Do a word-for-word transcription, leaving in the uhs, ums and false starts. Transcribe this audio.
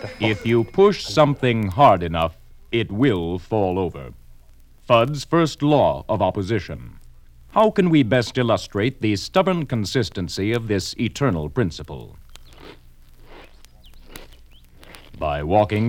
If you push something hard enough, it will fall over. Fudd's first law of opposition. How can we best illustrate the stubborn consistency of this eternal principle? By walking